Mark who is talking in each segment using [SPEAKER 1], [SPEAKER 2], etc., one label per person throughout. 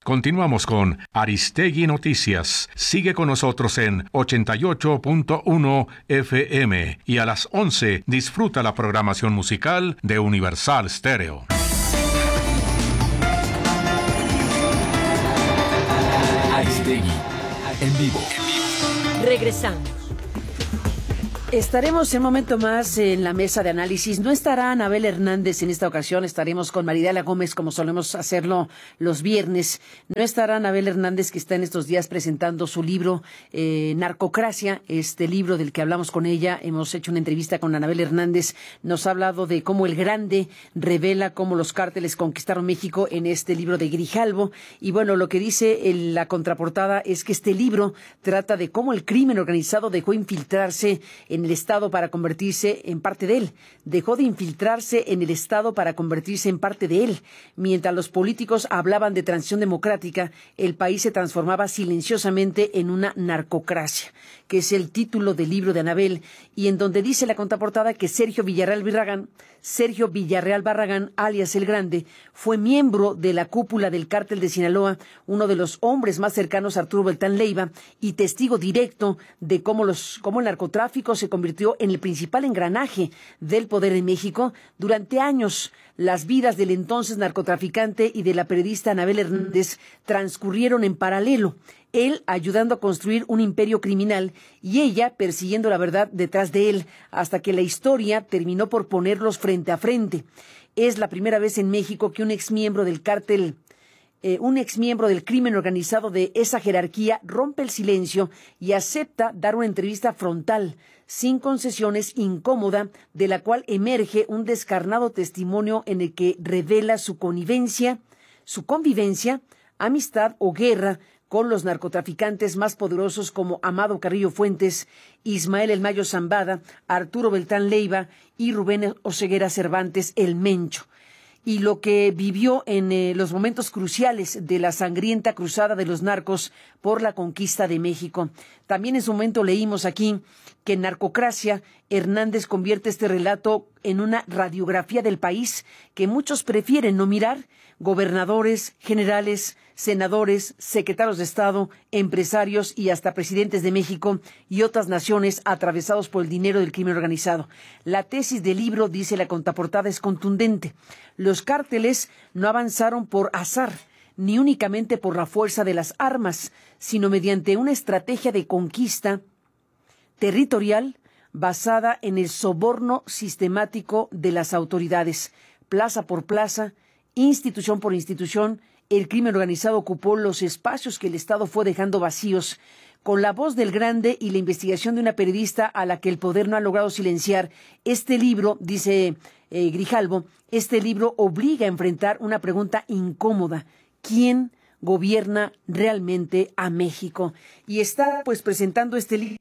[SPEAKER 1] Continuamos con Aristegui Noticias. Sigue con nosotros en 88.1 FM y a las 11 disfruta la programación musical de Universal Stereo.
[SPEAKER 2] Aristegui, en vivo.
[SPEAKER 3] Regresamos. Estaremos en un momento más en la mesa de análisis. No estará Anabel Hernández en esta ocasión. Estaremos con Maridela Gómez, como solemos hacerlo los viernes. No estará Anabel Hernández, que está en estos días presentando su libro Narcocracia, este libro del que hablamos con ella. Hemos hecho una entrevista con Anabel Hernández. Nos ha hablado de cómo el Grande revela cómo los cárteles conquistaron México en este libro de Grijalvo. Y bueno, lo que dice la contraportada es que este libro trata de cómo el crimen organizado dejó infiltrarse en el Estado para convertirse en parte de él. Dejó de infiltrarse en el Estado para convertirse en parte de él. Mientras los políticos hablaban de transición democrática, el país se transformaba silenciosamente en una narcocracia, que es el título del libro de Anabel, y en donde dice la contraportada que Sergio Villarreal Barragán, alias El Grande, fue miembro de la cúpula del cártel de Sinaloa, uno de los hombres más cercanos a Arturo Beltrán Leiva y testigo directo de cómo el narcotráfico se convirtió en el principal engranaje del poder en México. Durante años, las vidas del entonces narcotraficante y de la periodista Anabel Hernández transcurrieron en paralelo. Él ayudando a construir un imperio criminal y ella persiguiendo la verdad detrás de él, hasta que la historia terminó por ponerlos frente a frente. Es la primera vez en México que un exmiembro del cártel, un exmiembro del crimen organizado de esa jerarquía rompe el silencio y acepta dar una entrevista frontal, sin concesiones, incómoda, de la cual emerge un descarnado testimonio en el que revela su convivencia, amistad o guerra con los narcotraficantes más poderosos como Amado Carrillo Fuentes, Ismael El Mayo Zambada, Arturo Beltrán Leiva y Rubén Oseguera Cervantes El Mencho. Y lo que vivió en los momentos cruciales de la sangrienta cruzada de los narcos por la conquista de México. También en su momento leímos aquí que en Narcocracia Hernández convierte este relato en una radiografía del país que muchos prefieren no mirar. Gobernadores, generales, senadores, secretarios de Estado, empresarios y hasta presidentes de México y otras naciones atravesados por el dinero del crimen organizado. La tesis del libro, dice la contraportada, es contundente. Los cárteles no avanzaron por azar, ni únicamente por la fuerza de las armas, sino mediante una estrategia de conquista territorial basada en el soborno sistemático de las autoridades. Plaza por plaza, institución por institución, el crimen organizado ocupó los espacios que el Estado fue dejando vacíos. Con la voz del Grande y la investigación de una periodista a la que el poder no ha logrado silenciar, este libro, dice Grijalvo, este libro obliga a enfrentar una pregunta incómoda. ¿Quién gobierna realmente a México? Y está pues presentando este libro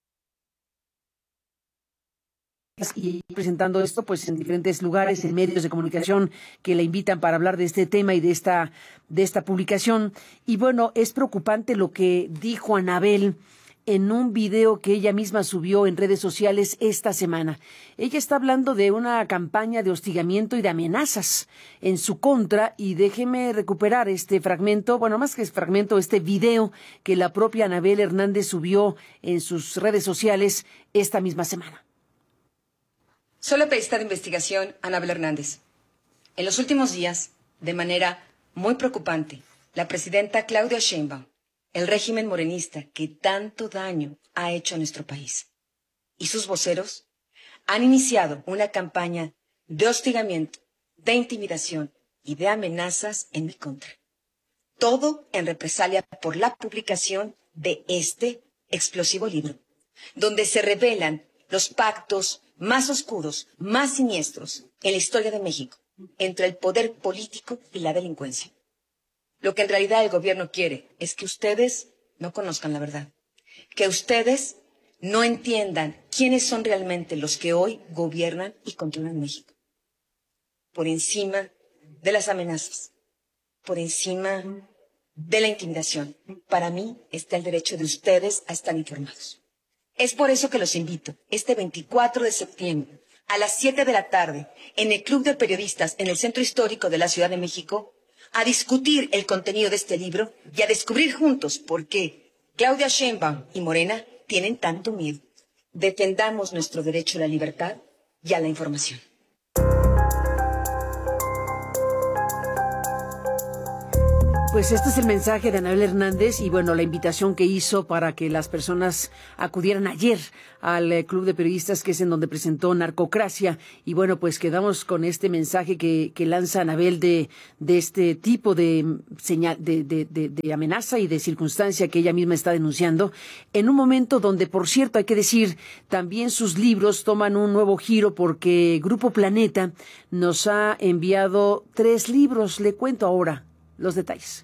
[SPEAKER 3] y presentando esto pues en diferentes lugares, en medios de comunicación que la invitan para hablar de este tema y de esta publicación. Y bueno, es preocupante lo que dijo Anabel en un video que ella misma subió en redes sociales esta semana. Ella está hablando de una campaña de hostigamiento y de amenazas en su contra, y déjeme recuperar este fragmento, bueno, más que fragmento, este video que la propia Anabel Hernández subió en sus redes sociales esta misma semana.
[SPEAKER 4] Soy la periodista de investigación Anabel Hernández. En los últimos días, de manera muy preocupante, la presidenta Claudia Sheinbaum, el régimen morenista que tanto daño ha hecho a nuestro país, y sus voceros han iniciado una campaña de hostigamiento, de intimidación y de amenazas en mi contra. Todo en represalia por la publicación de este explosivo libro, donde se revelan los pactos más oscuros, más siniestros en la historia de México, entre el poder político y la delincuencia. Lo que en realidad el gobierno quiere es que ustedes no conozcan la verdad, que ustedes no entiendan quiénes son realmente los que hoy gobiernan y controlan México. Por encima de las amenazas, por encima de la intimidación, para mí está el derecho de ustedes a estar informados. Es por eso que los invito este 24 de septiembre a las 7 de la tarde en el Club de Periodistas en el Centro Histórico de la Ciudad de México a discutir el contenido de este libro y a descubrir juntos por qué Claudia Sheinbaum y Morena tienen tanto miedo. Defendamos nuestro derecho a la libertad y a la información.
[SPEAKER 3] Pues este es el mensaje de Anabel Hernández y bueno, la invitación que hizo para que las personas acudieran ayer al Club de Periodistas, que es en donde presentó Narcocracia. Y bueno, pues quedamos con este mensaje que lanza Anabel de este tipo de señal, de amenaza y de circunstancia que ella misma está denunciando, en un momento donde, por cierto, hay que decir, también sus libros toman un nuevo giro porque Grupo Planeta nos ha enviado 3 libros. Le cuento ahora los detalles.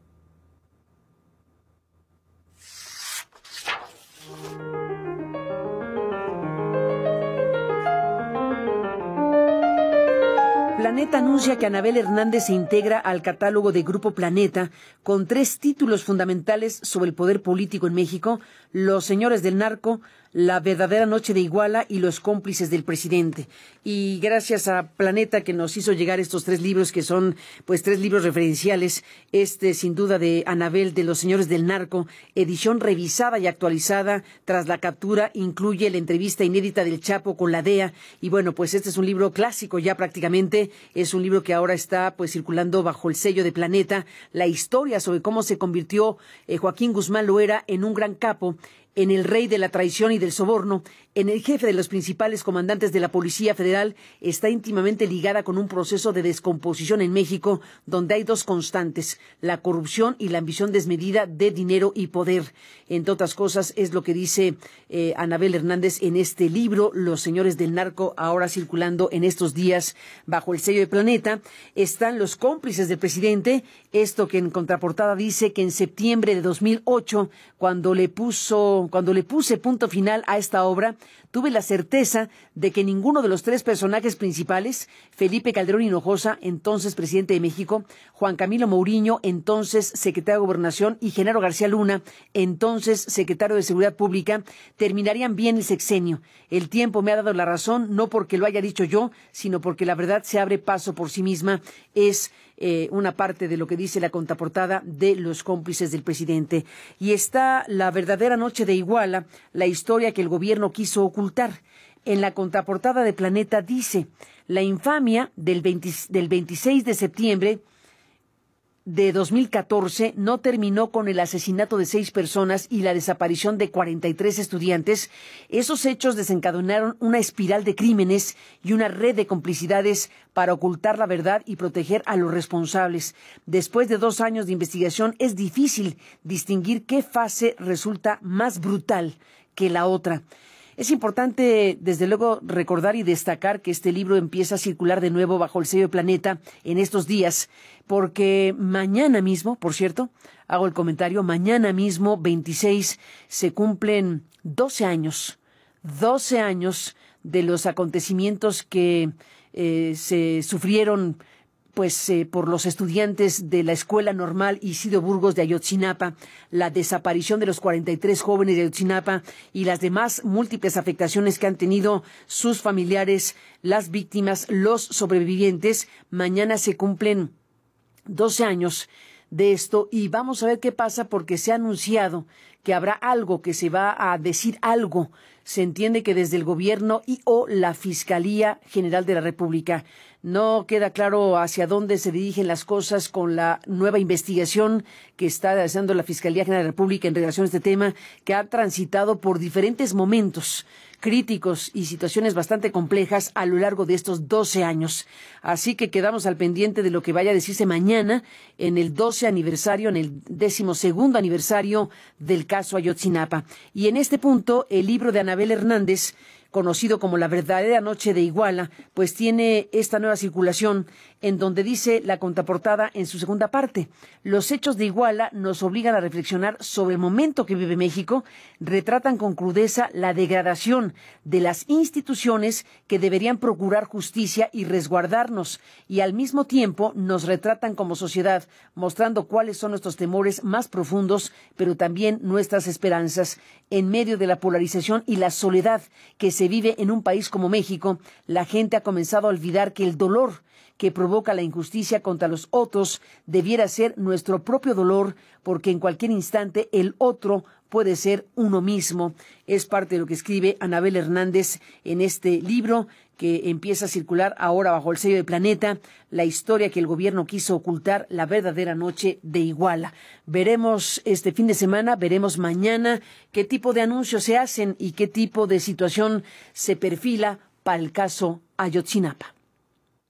[SPEAKER 3] Planeta anuncia que Anabel Hernández se integra al catálogo de Grupo Planeta con 3 títulos fundamentales sobre el poder político en México: Los señores del narco, La verdadera noche de Iguala y Los cómplices del presidente. Y gracias a Planeta, que nos hizo llegar estos 3 libros, que son pues 3 libros referenciales, sin duda de Anabel, de Los señores del narco, edición revisada y actualizada tras la captura, incluye la entrevista inédita del Chapo con la DEA. Y bueno, pues este es un libro clásico ya prácticamente, es un libro que ahora está pues circulando bajo el sello de Planeta, la historia sobre cómo se convirtió Joaquín Guzmán Loera en un gran capo, en el rey de la traición y del soborno, en el jefe de los principales comandantes de la Policía Federal. Está íntimamente ligada con un proceso de descomposición en México, donde hay 2 constantes: la corrupción y la ambición desmedida de dinero y poder. Entre otras cosas, es lo que dice Anabel Hernández en este libro, Los señores del narco, ahora circulando en estos días bajo el sello de Planeta. Están Los cómplices del presidente, esto que en contraportada dice que en septiembre de 2008, cuando le puse punto final a esta obra, tuve la certeza de que ninguno de los 3 personajes principales, Felipe Calderón Hinojosa, entonces presidente de México, Juan Camilo Mourinho, entonces secretario de Gobernación, y Genaro García Luna, entonces secretario de Seguridad Pública, terminarían bien el sexenio. El tiempo me ha dado la razón, no porque lo haya dicho yo, sino porque la verdad se abre paso por sí misma. Es una parte de lo que dice la contraportada de Los cómplices del presidente. Y está La verdadera noche de Iguala, la historia que el gobierno quiso ocultar. En la contraportada de Planeta dice: la infamia del 26 de septiembre de 2014 no terminó con el asesinato de 6 personas y la desaparición de 43 estudiantes. Esos hechos desencadenaron una espiral de crímenes y una red de complicidades para ocultar la verdad y proteger a los responsables. Después de 2 años de investigación, es difícil distinguir qué fase resulta más brutal que la otra. Es importante, desde luego, recordar y destacar que este libro empieza a circular de nuevo bajo el sello de Planeta en estos días, porque mañana mismo, por cierto, hago el comentario, mañana mismo, 26, se cumplen 12 años de los acontecimientos que se sufrieron por los estudiantes de la Escuela Normal Isidro Burgos de Ayotzinapa, la desaparición de los 43 jóvenes de Ayotzinapa y las demás múltiples afectaciones que han tenido sus familiares, las víctimas, los sobrevivientes. Mañana se cumplen 12 años de esto y vamos a ver qué pasa, porque se ha anunciado que habrá algo, que se va a decir algo. Se entiende que desde el gobierno y o la Fiscalía General de la República. No queda claro hacia dónde se dirigen las cosas con la nueva investigación que está haciendo la Fiscalía General de la República en relación a este tema, que ha transitado por diferentes momentos críticos y situaciones bastante complejas a lo largo de estos 12 años. Así que quedamos al pendiente de lo que vaya a decirse mañana en el 12 aniversario, en el 12º aniversario del caso Ayotzinapa. Y en este punto, el libro de Anabel Hernández, conocido como La verdadera noche de Iguala, pues tiene esta nueva circulación en donde dice la contraportada en su segunda parte: los hechos de Iguala nos obligan a reflexionar sobre el momento que vive México, retratan con crudeza la degradación de las instituciones que deberían procurar justicia y resguardarnos, y al mismo tiempo nos retratan como sociedad, mostrando cuáles son nuestros temores más profundos, pero también nuestras esperanzas. En medio de la polarización y la soledad que se vive en un país como México, la gente ha comenzado a olvidar que el dolor que provoca la injusticia contra los otros debiera ser nuestro propio dolor, porque en cualquier instante el otro puede ser uno mismo. Es parte de lo que escribe Anabel Hernández en este libro que empieza a circular ahora bajo el sello de Planeta, la historia que el gobierno quiso ocultar, la verdadera noche de Iguala. Veremos este fin de semana, veremos mañana qué tipo de anuncios se hacen y qué tipo de situación se perfila para el caso Ayotzinapa.